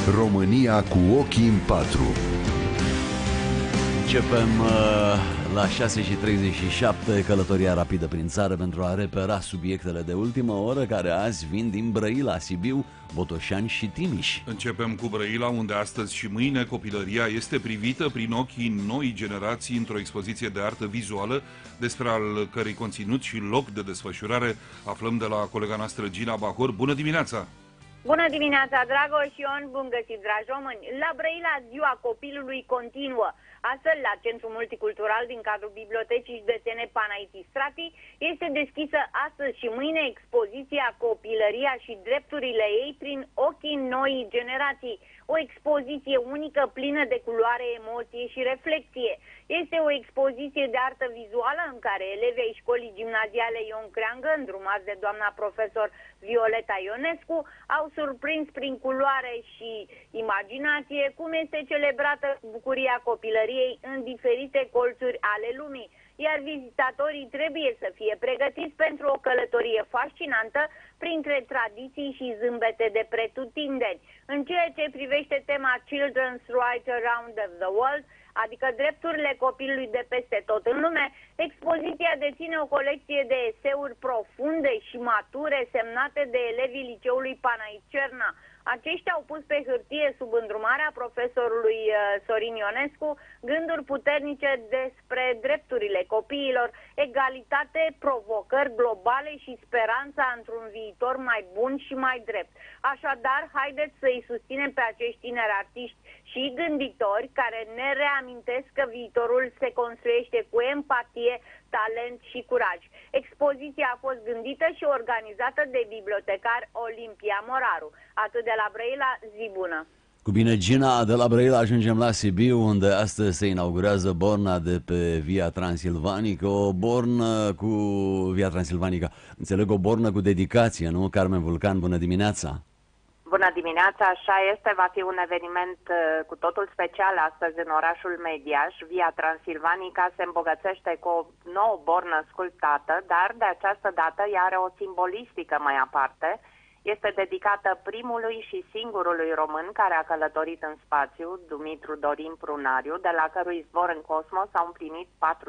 România cu ochii în patru. Începem la 6:37 călătoria rapidă prin țară pentru a repera subiectele de ultimă oră care azi vin din Brăila, Sibiu, Botoșani și Timiș. Începem cu Brăila, unde astăzi și mâine copilăria este privită prin ochii noii generații într-o expoziție de artă vizuală, despre al cărei conținut și loc de desfășurare aflăm de la colega noastră Gina Bahor. Bună dimineața! Bună dimineața, Dragoș Ion, bun găsit, dragi români! La Brăila, Ziua Copilului continuă. Astfel, la Centrul Multicultural din cadrul Bibliotecii Județene Panaiti Strati este deschisă astăzi și mâine expoziția Copilăria și drepturile ei prin ochii noii generații. O expoziție unică, plină de culoare, emoție și reflexie. Este o expoziție de artă vizuală în care elevii ai școlii gimnaziale Ion Creangă, îndrumați de doamna profesor Violeta Ionescu, au surprins prin culoare și imaginație cum este celebrată bucuria copilăriei în diferite colțuri ale lumii, iar vizitatorii trebuie să fie pregătiți pentru o călătorie fascinantă printre tradiții și zâmbete de pretutindeni. În ceea ce privește tema Children's Right Around the World, adică drepturile copilului de peste tot în lume, expoziția deține o colecție de eseuri profunde și mature semnate de elevii liceului Panait Cerna. Aceștia au pus pe hârtie, sub îndrumarea profesorului Sorin Ionescu, gânduri puternice despre drepturile copiilor, egalitate, provocări globale și speranța într-un viitor mai bun și mai drept. Așadar, haideți să-i susținem pe acești tineri artiști și gânditori care ne reamintesc că viitorul se construiește cu empatie, talent și curaj. Expoziția a fost gândită și organizată de bibliotecar Olimpia Moraru. Atât de la Brăila, zi bună! Cu bine, Gina, de la Brăila ajungem la Sibiu, unde astăzi se inaugurează borna de pe Via Transilvanică, o bornă cu Via Transilvanica. Înțeleg, o bornă cu dedicație, nu? Carmen Vulcan, bună dimineața! Bună dimineața, așa este, va fi un eveniment cu totul special astăzi în orașul Mediaș. Via Transilvanica se îmbogățește cu o nouă bornă sculptată, dar de această dată ea are o simbolistică mai aparte. Este dedicată primului și singurului român care a călătorit în spațiu, Dumitru Dorin Prunariu, de la cărui zbor în cosmos au împlinit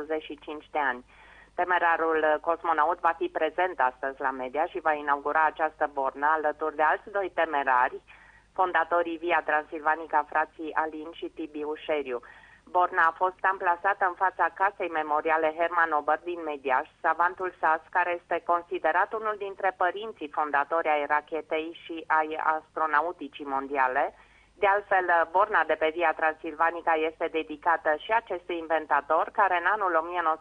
45 de ani. Temerarul cosmonaut va fi prezent astăzi la Media și va inaugura această bornă alături de alți doi temerari, fondatorii Via Transilvanica, frații Alin și Tibi Ușeriu. Borna a fost amplasată în fața Casei Memoriale Herman Ober din Mediaș, savantul SAS, care este considerat unul dintre părinții fondatori ai rachetei și ai astronauticii mondiale. De altfel, borna de pe Via Transilvanica este dedicată și acestui inventator, care în anul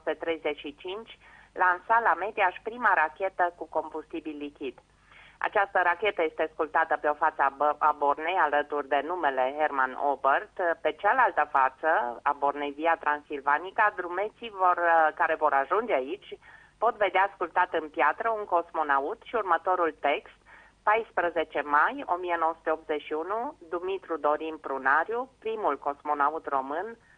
1935 lansa la Mediaș prima rachetă cu combustibil lichid. Această rachetă este sculptată pe o față a bornei alături de numele Herman Obert. Pe cealaltă față a bornei Via Transilvanica, drumeții care vor ajunge aici pot vedea sculptat în piatră un cosmonaut și următorul text: 14 mai 1981, Dumitru Dorin Prunariu, primul cosmonaut român,